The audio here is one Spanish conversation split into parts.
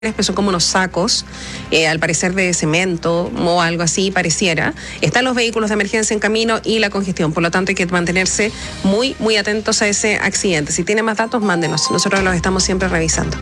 que son como unos sacos, al parecer de cemento o algo así pareciera. Están los vehículos de emergencia en camino y la congestión, por lo tanto hay que mantenerse muy atentos a ese accidente. Si tiene más datos, mándenos, nosotros los estamos siempre revisando.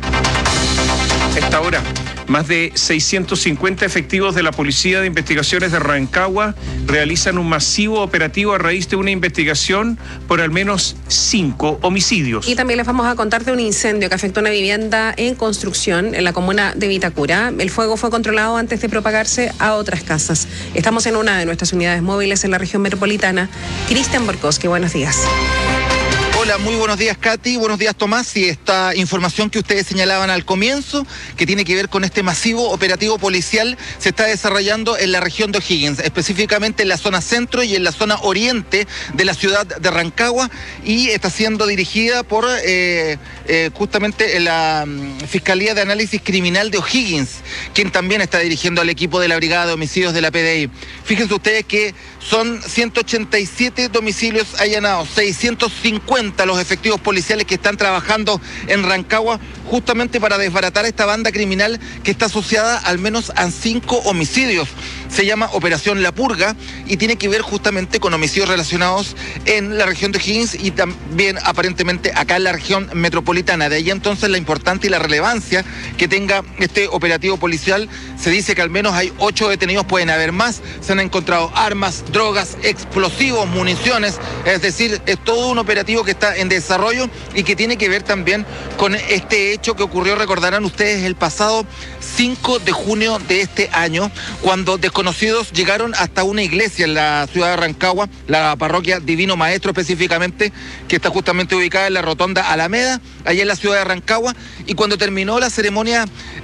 A esta hora, más de 650 efectivos de la Policía de Investigaciones de Rancagua realizan un masivo operativo a raíz de una investigación por al menos 5 homicidios. Y también les vamos a contar de un incendio que afectó una vivienda en construcción en la comuna de Vitacura. El fuego fue controlado antes de propagarse a otras casas. Estamos en una de nuestras unidades móviles en la región metropolitana. Cristian Borkowski, buenos días. Hola, muy buenos días, Katy, buenos días, Tomás. Y esta información que ustedes señalaban al comienzo, que tiene que ver con este masivo operativo policial, se está desarrollando en la región de O'Higgins, específicamente en la zona centro y en la zona oriente de la ciudad de Rancagua, y está siendo dirigida por justamente la Fiscalía de Análisis Criminal de O'Higgins, quien también está dirigiendo al equipo de la Brigada de Homicidios de la PDI. Fíjense ustedes que son 187 domicilios allanados, 650 los efectivos policiales que están trabajando en Rancagua justamente para desbaratar esta banda criminal que está asociada al menos a 5 homicidios. Se llama Operación La Purga y tiene que ver justamente con homicidios relacionados en la región de O'Higgins y también aparentemente acá en la región metropolitana. De ahí entonces la importancia y la relevancia que tenga este operativo policial. Se dice que al menos hay 8 detenidos, pueden haber más. Se han encontrado armas, drogas, explosivos, municiones. Es decir, es todo un operativo que está en desarrollo y que tiene que ver también con este hecho que ocurrió, recordarán ustedes, el pasado 5 de junio de este año, cuando desconocidos llegaron hasta una iglesia en la ciudad de Rancagua, la parroquia Divino Maestro específicamente, que está justamente ubicada en la rotonda Alameda, allá en la ciudad de Rancagua, y cuando terminó la ceremonia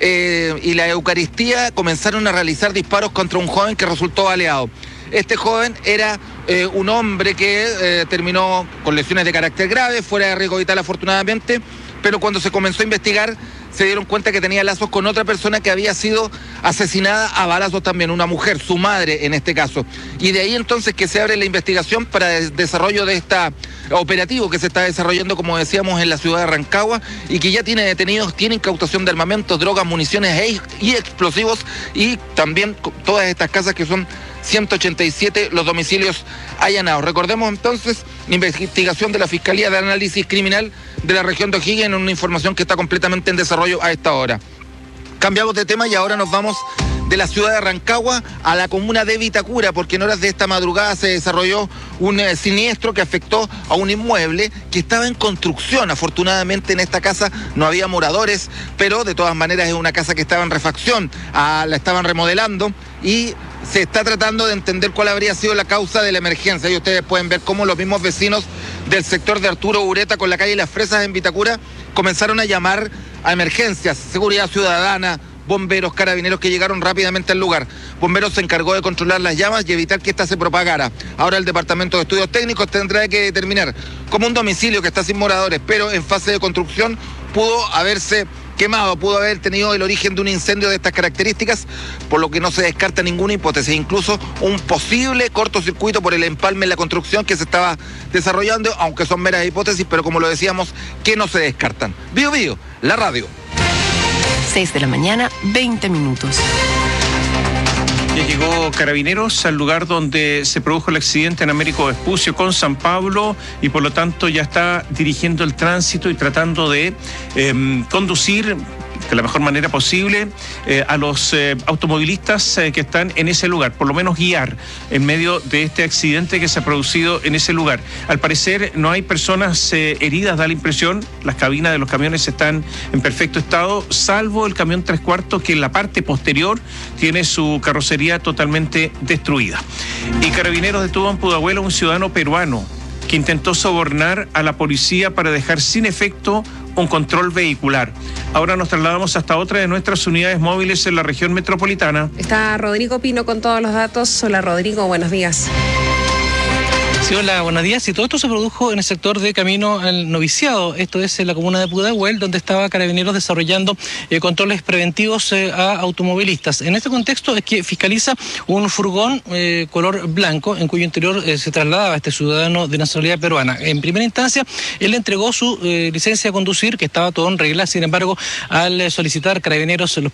y la Eucaristía, comenzaron a realizar disparos contra un joven que resultó baleado. Este joven era un hombre que terminó con lesiones de carácter grave, fuera de riesgo vital afortunadamente, pero cuando se comenzó a investigar se dieron cuenta que tenía lazos con otra persona que había sido asesinada a balazos también, una mujer, su madre en este caso. Y de ahí entonces que se abre la investigación para el desarrollo de este operativo que se está desarrollando, como decíamos, en la ciudad de Rancagua y que ya tiene detenidos, tiene incautación de armamentos, drogas, municiones y explosivos, y también todas estas casas que son 187 los domicilios allanados. Recordemos entonces, investigación de la Fiscalía de Análisis Criminal de la región de O'Higgins, en una información que está completamente en desarrollo a esta hora. Cambiamos de tema y ahora nos vamos de la ciudad de Rancagua a la comuna de Vitacura, porque en horas de esta madrugada se desarrolló un siniestro que afectó a un inmueble que estaba en construcción. Afortunadamente en esta casa no había moradores, pero de todas maneras es una casa que estaba en refacción, la estaban remodelando y se está tratando de entender cuál habría sido la causa de la emergencia. Y ustedes pueden ver cómo los mismos vecinos del sector de Arturo Ureta con la calle Las Fresas en Vitacura comenzaron a llamar a emergencias, seguridad ciudadana, bomberos, carabineros que llegaron rápidamente al lugar. Bomberos se encargó de controlar las llamas y evitar que ésta se propagara. Ahora el Departamento de Estudios Técnicos tendrá que determinar cómo un domicilio que está sin moradores, pero en fase de construcción, pudo haberse quemado, pudo haber tenido el origen de un incendio de estas características, por lo que no se descarta ninguna hipótesis, incluso un posible cortocircuito por el empalme en la construcción que se estaba desarrollando, aunque son meras hipótesis, pero como lo decíamos, que no se descartan. Bio Bio, la radio. 6 de la mañana, 20 minutos. Ya llegó Carabineros al lugar donde se produjo el accidente en Américo Vespucio con San Pablo y por lo tanto ya está dirigiendo el tránsito y tratando de conducir de la mejor manera posible a los automovilistas que están en ese lugar, por lo menos guiar en medio de este accidente que se ha producido en ese lugar. Al parecer no hay personas heridas, da la impresión, las cabinas de los camiones están en perfecto estado, salvo el camión 3/4 que en la parte posterior tiene su carrocería totalmente destruida. Y Carabineros detuvo en Pudahuel a un ciudadano peruano que intentó sobornar a la policía para dejar sin efecto un control vehicular. Ahora nos trasladamos hasta otra de nuestras unidades móviles en la región metropolitana. Está Rodrigo Pino con todos los datos. Hola Rodrigo, buenos días. Sí, hola, buenos días. Y todo esto se produjo en el sector de Camino al Noviciado. Esto es en la comuna de Pudahuel, donde estaba Carabineros desarrollando controles preventivos a automovilistas. En este contexto es que fiscaliza un furgón color blanco, en cuyo interior se trasladaba este ciudadano de nacionalidad peruana. En primera instancia, él entregó su licencia de conducir, que estaba todo en regla. Sin embargo, al solicitar Carabineros los